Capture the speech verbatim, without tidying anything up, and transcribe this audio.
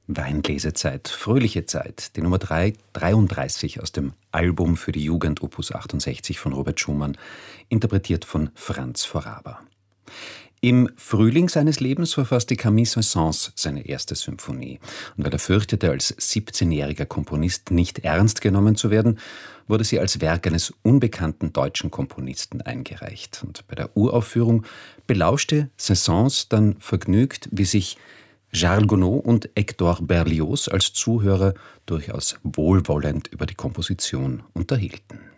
Weinlesezeit, fröhliche Zeit, die Nummer drei, dreiunddreißig aus dem Album für die Jugend Opus achtundsechzig von Robert Schumann, interpretiert von Franz Voraber. Im Frühling seines Lebens verfasste Camille Saint-Saëns seine erste Symphonie. Und weil er fürchtete, als siebzehnjähriger Komponist nicht ernst genommen zu werden, wurde sie als Werk eines unbekannten deutschen Komponisten eingereicht. Und bei der Uraufführung belauschte Saint-Saëns dann vergnügt, wie sich Charles Gounod und Hector Berlioz als Zuhörer durchaus wohlwollend über die Komposition unterhielten.